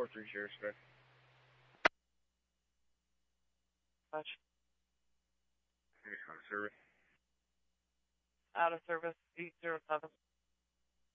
4-3 Sheriff Smith. Much. Out of service. Out of service, 807.